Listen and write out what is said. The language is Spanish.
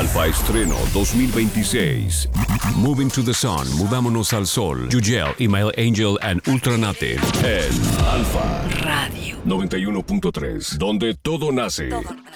Alfa Estreno 2026. Moving to the Sun, Mudámonos al Sol. Yugel, Email Angel and Ultranate. En Alfa Radio 91.3, donde todo nace.